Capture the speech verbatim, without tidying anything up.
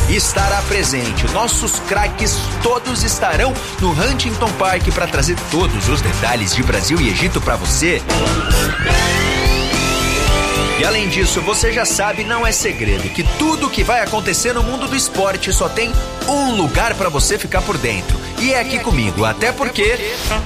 estará presente. Nossos craques todos estarão no Huntington Park para trazer todos os detalhes de Brasil e Egito para você. E além disso, você já sabe, não é segredo, que tudo que vai acontecer no mundo do esporte só tem um lugar para você ficar por dentro. E é aqui comigo, até porque